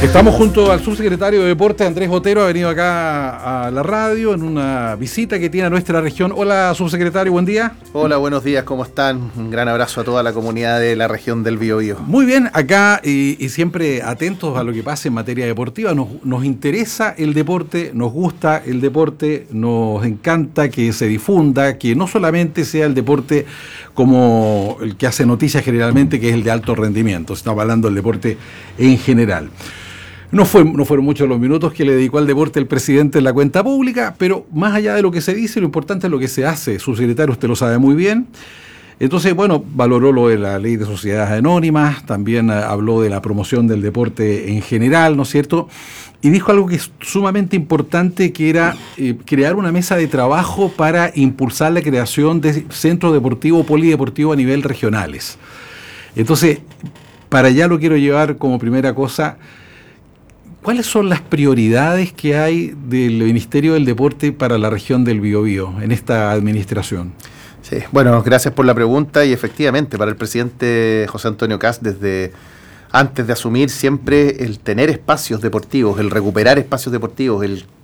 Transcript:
Estamos junto al subsecretario de Deportes, Andrés Otero, ha venido acá a la radio en una visita que tiene a nuestra región. Hola, subsecretario, buen día. Hola, buenos días, ¿cómo están? Un gran abrazo a toda la comunidad de la región del Biobío. Muy bien, acá y siempre atentos a lo que pase en materia deportiva. Nos interesa el deporte, nos gusta el deporte, nos encanta que se difunda, que no solamente sea el deporte como el que hace noticias generalmente, que es el de alto rendimiento. Estamos hablando del deporte en general. No fueron muchos los minutos que le dedicó al deporte el presidente en la cuenta pública, pero más allá de lo que se dice, lo importante es lo que se hace. Subsecretario, usted lo sabe muy bien. Entonces, bueno, valoró lo de la ley de sociedades anónimas, también habló de la promoción del deporte en general, ¿no es cierto? Y dijo algo que es sumamente importante, que era crear una mesa de trabajo para impulsar la creación de centros deportivos polideportivos a nivel regionales. Entonces, para allá lo quiero llevar como primera cosa. ¿Cuáles son las prioridades que hay del Ministerio del Deporte para la región del Biobío en esta administración? Sí, bueno, gracias por la pregunta y efectivamente para el presidente José Antonio Kast, desde antes de asumir, siempre el tener espacios deportivos, el recuperar espacios deportivos, el